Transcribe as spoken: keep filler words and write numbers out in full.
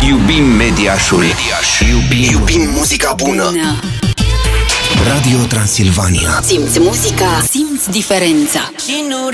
Iubim Mediașul. Mediaș. Iubim. Iubim muzica bună. bună. Radio Transilvania. Simți muzica, simți diferența.